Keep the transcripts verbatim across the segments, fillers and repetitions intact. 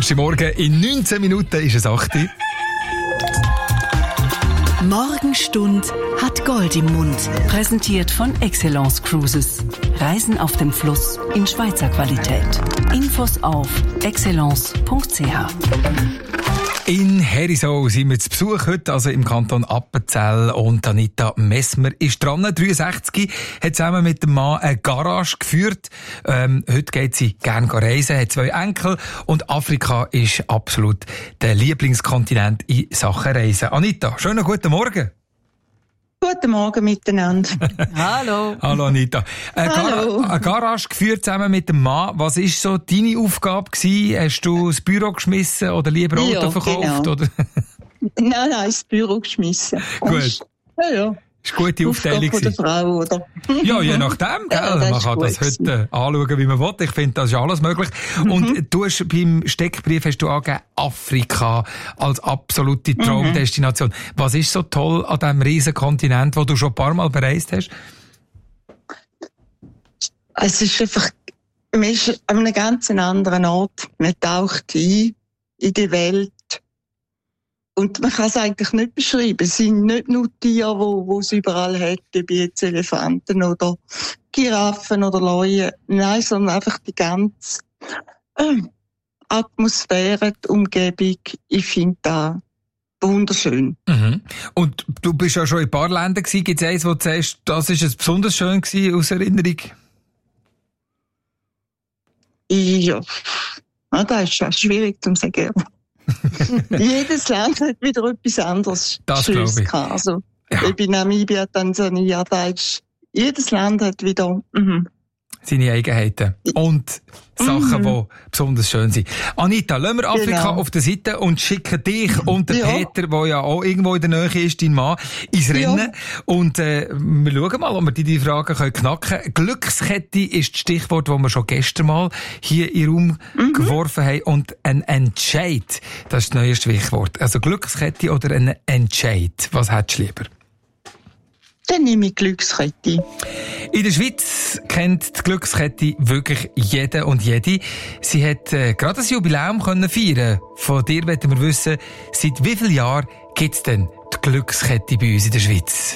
Donnerstagmorgen in neunzehn Minuten ist es acht Uhr. Morgenstund hat Gold im Mund. Präsentiert von Excellence Cruises. Reisen auf dem Fluss in Schweizer Qualität. Infos auf excellence punkt c h. In Herisau sind wir zu Besuch heute, also im Kanton Appenzell. Und Anita Messmer ist dran, dreiundsechzig, hat zusammen mit dem Mann eine Garage geführt. Ähm, heute geht sie gerne reisen, hat zwei Enkel und Afrika ist absolut der Lieblingskontinent in Sachen Reisen. Anita, schönen guten Morgen. Guten Morgen miteinander. Hallo. Hallo Anita. Eine, Hallo. Gar- eine Garage geführt zusammen mit dem Mann. Was war so deine Aufgabe gewesen? Hast du das Büro geschmissen oder lieber Auto Ja, verkauft? genau. Oder? Nein, nein, ins Büro geschmissen. Gut. Ja, ja. Das war eine gute Aufgabe Aufteilung von der gewesen. Frau, oder? Ja, je nachdem, gell? Ja, das Man ist kann das gut heute äh, anschauen, wie man will. Ich finde, das ist alles möglich. Mhm. Und du hast beim Steckbrief hast du angegeben, Afrika als absolute Traumdestination. Mhm. Was ist so toll an diesem riesen Kontinent, wo du schon ein paar Mal bereist hast? Es ist einfach, man ist an einem ganz anderen Ort. Man taucht ein in die Welt. Und man kann es eigentlich nicht beschreiben. Es sind nicht nur Tiere, wo, wo es überall hat, wie jetzt Elefanten oder Giraffen oder Löwen. Nein, sondern einfach die ganze äh, Atmosphäre, die Umgebung. Ich finde das wunderschön. Mhm. Und du bist ja schon in ein paar Ländern gewesen. Gibt es eins, wo du sagst, das ist es besonders schön gewesen aus Erinnerung? Ja, ja, das ist schon schwierig zu sagen. Jedes Land hat wieder etwas anderes. Das Schönes glaube ich. gehabt. Also, Ja. ich bin Namibia, Tansania, da ist, jedes Land hat wieder, mhm. Seine Eigenheiten. Und Sachen, Mhm. die besonders schön sind. Anita, lassen wir Afrika Genau. auf der Seite und schicken dich und den Ja. Peter, der ja auch irgendwo in der Nähe ist, dein Mann, ins Rennen. Ja. Und äh, wir schauen mal, ob wir die, die Fragen können knacken können. Glückskette ist das Stichwort, das wir schon gestern mal hier in den Raum Mhm. geworfen haben. Und ein Entscheid, das ist das neue Stichwort. Also Glückskette oder ein Entscheid. Was hättest du lieber? Dann nehme ich Glückskette. In der Schweiz kennt die Glückskette wirklich jeder und jede. Sie hat äh, gerade ein Jubiläum können feiern. Von dir wollten wir wissen, seit wie vielen Jahren gibt es denn die Glückskette bei uns in der Schweiz?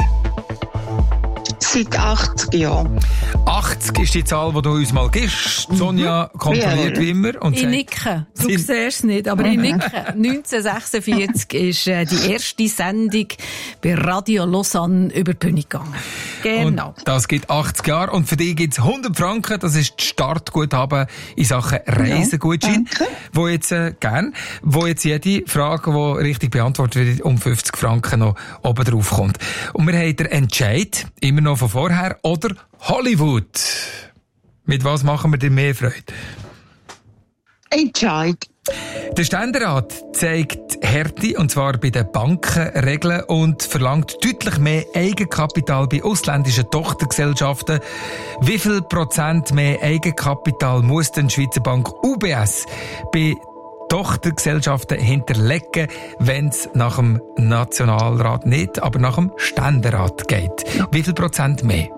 Seit achtzig Jahren. achtzig ist die Zahl, die du uns mal gibst. Sonja kontrolliert Ja. wie immer. Und Ich sagt, nicke. Du Sie- siehst es nicht, aber ich nicke. neunzehnhundertsechsundvierzig ist äh, die erste Sendung bei Radio Lausanne über die Bühne gegangen. Genau. Und das gibt achtzig Jahre. Und für dich gibt es hundert Franken. Das ist das Startguthaben in Sachen Reisegutschein. danke. Wo jetzt, äh, gern, wo jetzt jede Frage, die richtig beantwortet wird, um fünfzig Franken noch oben drauf kommt. Und wir haben den Entscheid, immer noch von vorher, oder Hollywood. Mit was machen wir dir mehr Freude? Entscheid. Der Ständerat zeigt Härte, und zwar bei den Bankenregeln, und verlangt deutlich mehr Eigenkapital bei ausländischen Tochtergesellschaften. Wie viel Prozent mehr Eigenkapital muss denn die Schweizer Bank U B S bei Tochtergesellschaften hinterlegen, wenn es nach dem Nationalrat nicht, aber nach dem Ständerat geht? Wie viel Prozent mehr?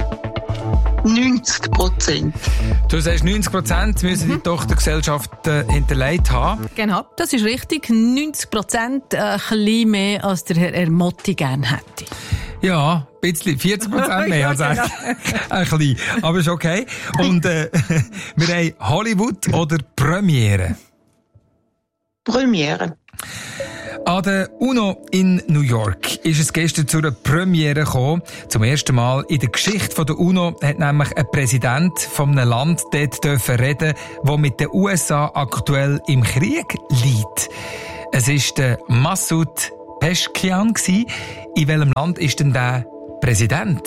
neunzig Prozent. Du sagst, neunzig Prozent müssen die Tochtergesellschaften hinterlegt haben. Genau, das ist richtig. neunzig Prozent, äh, ein bisschen mehr, als der Herr Ermotti gerne hätte. Ja, ein bisschen, vierzig Prozent mehr als Ja, ein bisschen. Aber ist okay. Und äh, wir haben Hollywood oder Premiere. Premiere. An der UNO in New York ist es gestern zu einer Premiere gekommen. Zum ersten Mal in der Geschichte der UNO hat nämlich ein Präsident von einem Land dort dürfen reden, das mit den U S A aktuell im Krieg liegt. Es war der Massoud Pezeshkian. In welchem Land ist denn der Präsident?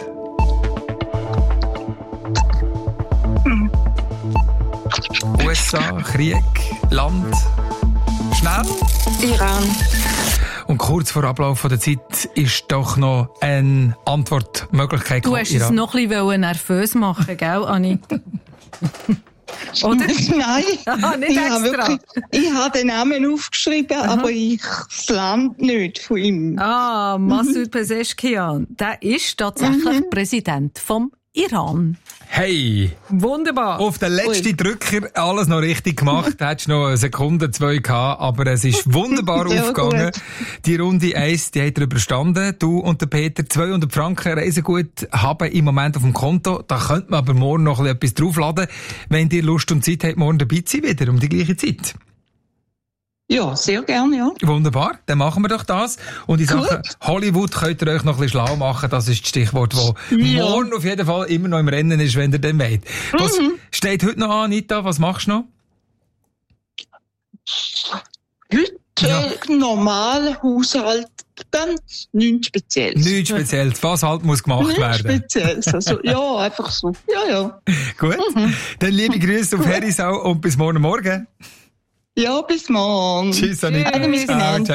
U S A, Krieg, Land. Schnell. Iran. Und kurz vor Ablauf der Zeit ist doch noch eine Antwortmöglichkeit Du gekommen. hast es noch ein bisschen nervös machen, gell, Anita? Oder? Nein, Ah, nicht ich habe extra. wirklich, ich habe den Namen aufgeschrieben, aber ich das Land nicht von ihm. Ah, Massoud Pezeshkian. Der ist tatsächlich Präsident vom Iran. Hey! Wunderbar. Auf den letzten Drücker alles noch richtig gemacht. Da hättest du noch eine Sekunde, zwei gehabt, aber es ist wunderbar Ja, aufgegangen. gut. Die Runde eins, die hat er überstanden. Du und der Peter, zweihundert Franken Reisegut haben im Moment auf dem Konto. Da könnte man aber morgen noch etwas draufladen, wenn ihr Lust und Zeit habt, morgen dabei zu sein, wieder um die gleiche Zeit. Ja, sehr gerne, ja. Wunderbar, dann machen wir doch das. Und in Gut. Sachen Hollywood könnt ihr euch noch ein bisschen schlau machen. Das ist das Stichwort, das Ja. morgen auf jeden Fall immer noch im Rennen ist, wenn ihr dann wollt. Was Mhm. steht heute noch an, Anita? Was machst du noch? Heute Ja. äh, normal Haushalt, ganz nichts Spezielles. Nichts Spezielles. Was halt muss gemacht Nichts werden. Spezielles. Also, ja, einfach so. Ja, ja. Gut. Dann liebe Grüße auf Herisau und bis morgen Morgen. Ja, bis morgen. Tschüss, Anita. Ade miteinander. Ciao,